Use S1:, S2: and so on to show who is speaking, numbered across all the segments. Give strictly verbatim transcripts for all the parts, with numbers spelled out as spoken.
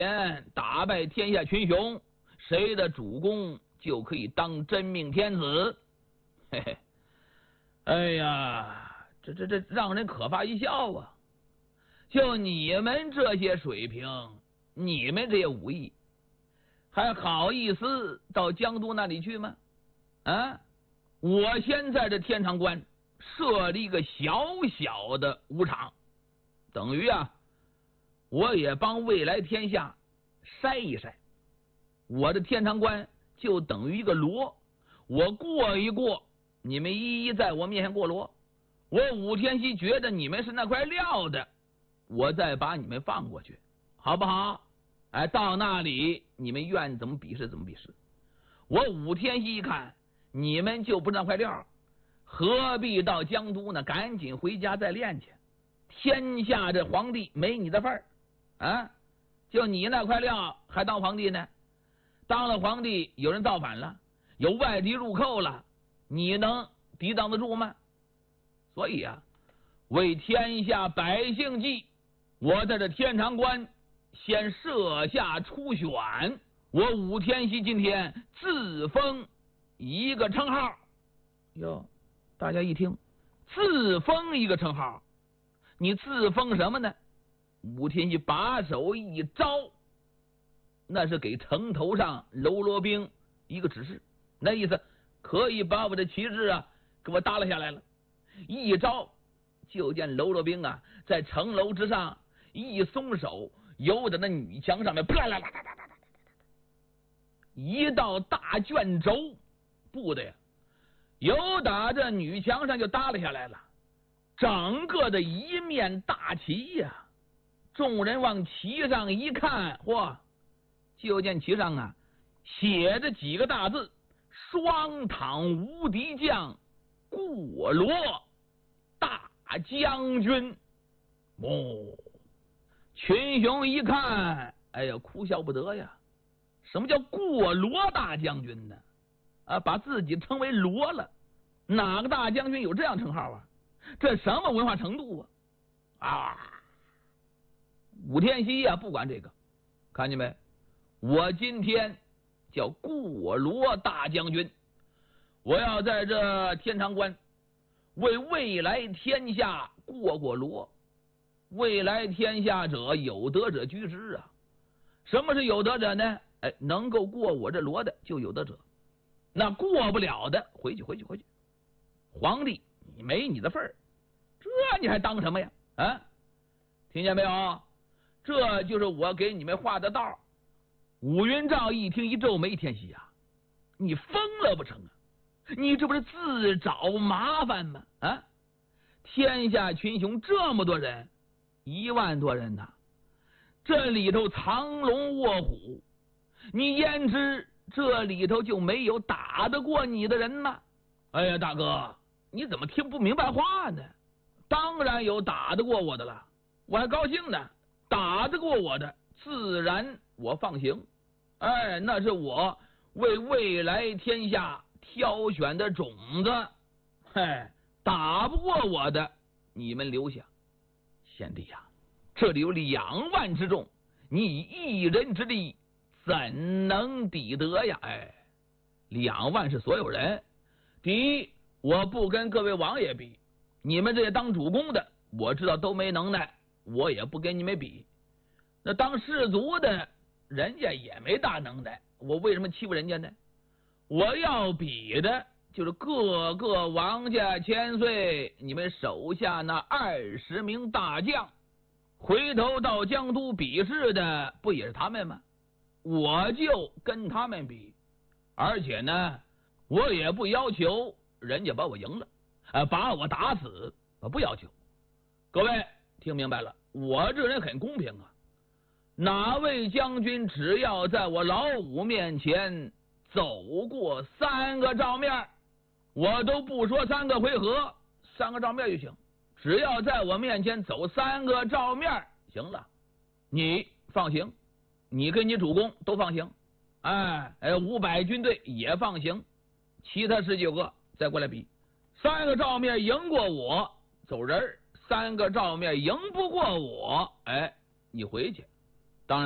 S1: 天打败天下群雄，谁的主公就可以当真命天子。嘿嘿，哎呀，这这这让人可发一笑啊！就你们这些水平，你们这些武艺，还好意思到江都那里去吗？啊！我先在这天长关设立一个小小的武场，等于啊，我也帮未来天下筛一筛。我的天长关就等于一个锣，我过一过，你们一一在我面前过锣。我武天锡觉得你们是那块料的，我再把你们放过去，好不好？哎，到那里你们愿怎么比试怎么比试。我武天锡一看你们就不是那块料，何必到江都呢？赶紧回家再练去。天下这皇帝没你的份儿啊！就你那块料还当皇帝呢？当了皇帝，有人造反了，有外敌入寇了，你能抵挡得住吗？所以啊，为天下百姓计，我在这天长关先设下初选，我武天锡今天自封一个称号。哟，大家一听，自封一个称号，你自封什么呢？武天锡把手一招，那是给城头上喽啰兵一个指示，那意思可以把我的旗帜啊给我耷拉下来了。一招就见喽啰兵啊在城楼之上一松手，由得那女墙上面啪啦啦啦啦啦啦，一道大卷轴布的呀，由打这女墙上就耷拉下来了，整个的一面大旗呀、啊！众人往旗上一看，嚯，就见旗上啊写着几个大字：双躺无敌将，过罗大将军。哦，群雄一看，哎呀，哭笑不得呀！什么叫过罗大将军呢？啊，把自己称为罗了，哪个大将军有这样称号啊？这什么文化程度啊？啊！武天锡呀、啊，不管这个，看见没？我今天叫过罗大将军，我要在这天长关为未来天下过过罗。未来天下者，有德者居之啊！什么是有德者呢？哎，能够过我这罗的就有德者，那过不了的，回去回去回去。皇帝，你没你的份儿，这你还当什么呀？啊，听见没有？这就是我给你们画的道。武云照一听，一皱眉：天锡啊，你疯了不成啊？你这不是自找麻烦吗？啊，天下群雄这么多人，一万多人呐，这里头藏龙卧虎，你焉知这里头就没有打得过你的人吗？哎呀，大哥，你怎么听不明白话呢？当然有打得过我的了，我还高兴呢。打得过我的，自然我放行。哎，那是我为未来天下挑选的种子。嘿，打不过我的，你们留下。贤弟呀、啊，这里有两万之众，你以一人之力怎能抵得呀？哎，两万是所有人。第一，我不跟各位王爷比，你们这些当主公的，我知道都没能耐，我也不跟你们比。那当士卒的，人家也没大能耐，我为什么欺负人家呢？我要比的就是各个王家千岁，你们手下那二十名大将，回头到江都比试的不也是他们吗？我就跟他们比，而且呢，我也不要求人家把我赢了，呃，把我打死，我不要求。各位听明白了，我这人很公平啊。哪位将军只要在我老五面前走过三个照面，我都不说三个回合，三个照面就行。只要在我面前走三个照面，行了，你放行，你跟你主公都放行。哎哎，五百军队也放行，其他十九个再过来比，三个照面赢过我走人，三个照面赢不过我，哎，你回去。当然了，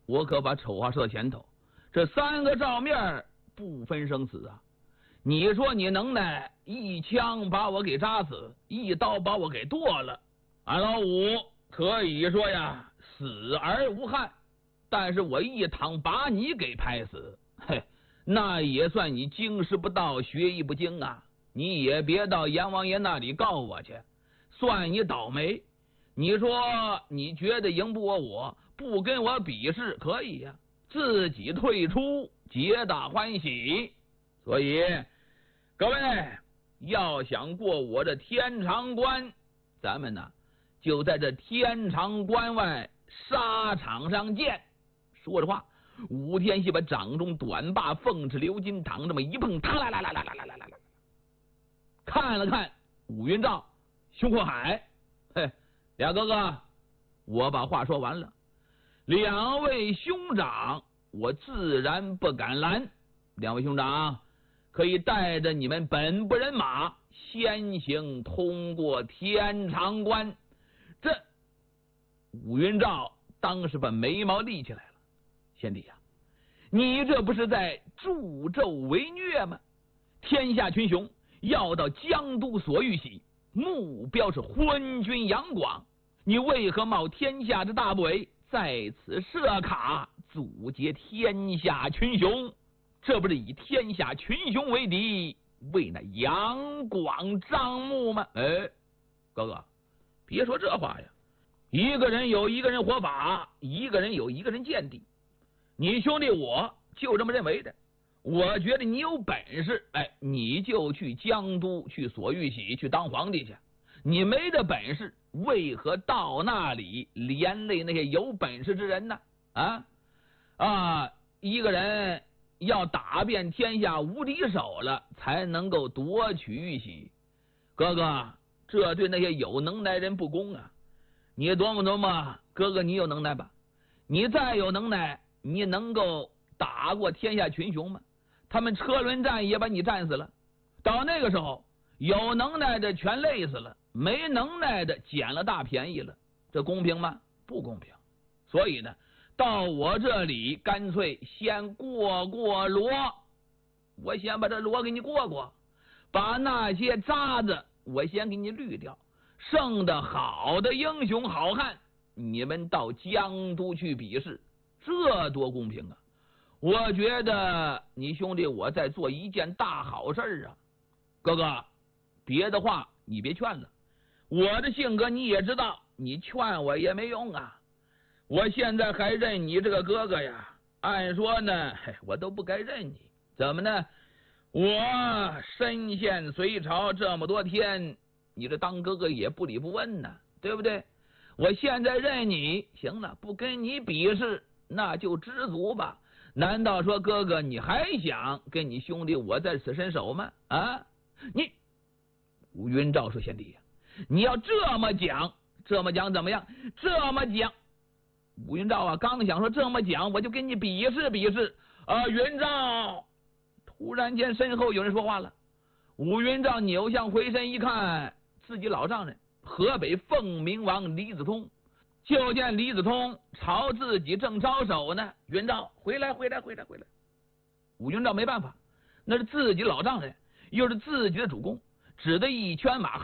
S1: 我可把丑话说到前头，这三个照面不分生死啊！你说你能耐，一枪把我给扎死，一刀把我给剁了，俺老五可以说呀死而无憾。但是我一躺把你给拍死，嘿，那也算你经师不到，学艺不精啊！你也别到阎王爷那里告我去，算你倒霉。你说你觉得赢不过我，不跟我比试可以呀、啊，自己退出，皆大欢喜。所以各位要想过我这天长关，咱们呢就在这天长关外沙场上见。说着话，武天锡把掌中短把凤翅鎏金躺这么一碰，啪啦啦啦啦啦啦啦啦啦，看了看武云照，胸阔海，嘿，俩哥哥，我把话说完了。两位兄长，我自然不敢拦。两位兄长可以带着你们本部人马先行通过天长关。这武云照当时把眉毛立起来了。贤弟呀、啊，你这不是在助纣为虐吗？天下群雄要到江都所欲喜，目标是昏君杨广，你为何冒天下之大不韪，在此设卡阻截天下群雄？这不是以天下群雄为敌，为那杨广张目吗？哎，哥哥，别说这话呀！一个人有一个人活法，一个人有一个人见地。你兄弟我就这么认为的。我觉得你有本事，哎，你就去江都去所欲喜去当皇帝去。你没这本事，为何到那里连累那些有本事之人呢？啊啊！一个人要打遍天下无敌手了，才能够夺取玉玺。哥哥，这对那些有能耐人不公啊！你琢磨琢磨，哥哥你有能耐吧？你再有能耐，你能够打过天下群雄吗？他们车轮战也把你战死了。到那个时候，有能耐的全累死了，没能耐的捡了大便宜了，这公平吗？不公平。所以呢，到我这里干脆先过过罗，我先把这罗给你过过，把那些渣子我先给你滤掉，剩的好的英雄好汉，你们到江都去比试，这多公平啊！我觉得你兄弟我在做一件大好事啊。哥哥，别的话你别劝了，我的性格你也知道，你劝我也没用啊。我现在还认你这个哥哥呀，按说呢我都不该认你，怎么呢？我身陷隋朝这么多天，你这当哥哥也不理不问呢，对不对？我现在认你，行了，不跟你比试，那就知足吧。难道说哥哥你还想跟你兄弟我在此伸手吗？啊，你吴云照说，贤弟，你要这么讲，这么讲怎么样？这么讲，吴云照啊，刚想说这么讲，我就跟你比试比试啊！云照，突然间身后有人说话了。吴云照扭向回身一看，自己老丈人河北凤鸣王李子通。就见李子通朝自己正招手呢，云照回来回来回来回来。武云照没办法，那是自己老丈人，又是自己的主公，只得一圈马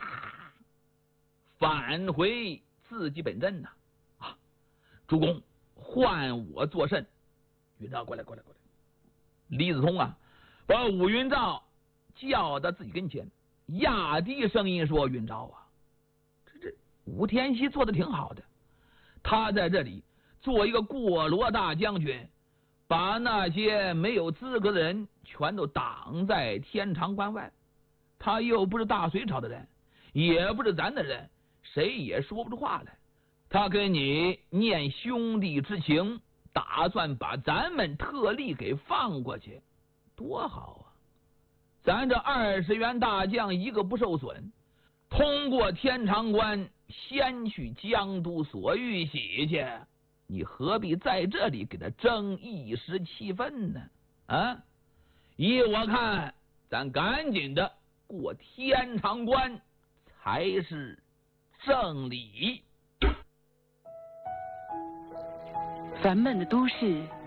S1: 返回自己本阵呐。啊，主公唤我作甚？云照过来过来过来。李子通啊，把武云照叫到自己跟前，压低声音说：云照啊，这这武天锡做的挺好的。他在这里做一个过罗大将军，把那些没有资格的人全都挡在天长关外。他又不是大隋朝的人，也不是咱的人，谁也说不出话来。他跟你念兄弟之情，打算把咱们特例给放过去，多好啊！咱这二十员大将一个不受损，通过天长关先去江都所欲喜去，你何必在这里给他争一时气愤呢？啊！依我看，咱赶紧的过天长关才是正理。
S2: 烦闷的都市